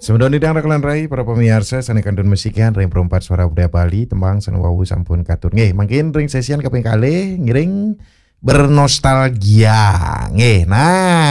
Semoga nidang rekalan rai para pemirsa sanekan dun musikan ring perempat suara budaya Bali tembang senawawu sampun katur nggih mungkin ring sesian kaping kalih ngiring bernostalgia nggih nah